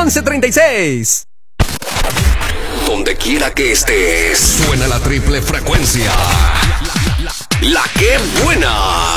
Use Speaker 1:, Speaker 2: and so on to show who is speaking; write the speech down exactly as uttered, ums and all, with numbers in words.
Speaker 1: once treinta y seis.
Speaker 2: Donde quiera que estés, suena la triple frecuencia. La que buena.